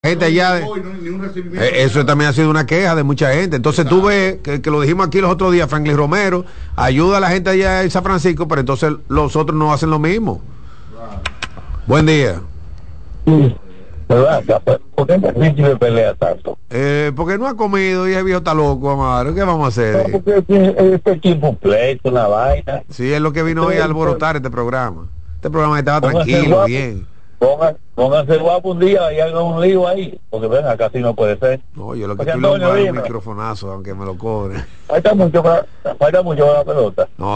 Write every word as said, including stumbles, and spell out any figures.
gente allá de, eh, eso también ha sido una queja de mucha gente. Entonces tú ves que, que lo dijimos aquí los otros días, Franklin Romero ayuda a la gente allá en San Francisco, pero entonces los otros no hacen lo mismo. Buen día. Sí. ¿Por qué Richie me pelea tanto? Eh, porque no ha comido y el viejo está loco, Amaro. ¿Qué vamos a hacer? No, porque este, este equipo un pleito, una vaina. Sí, es lo que vino hoy a alborotar este programa. Este programa estaba Póngase tranquilo, guapo, bien. Ponga, pónganse guapo un día y hagan un lío ahí, porque ven, acá sí no puede ser. No, yo lo que Porque estoy loco Antonio, es un dime. microfonazo, aunque me lo cobren. Falta mucho para, falta mucho para la pelota. No,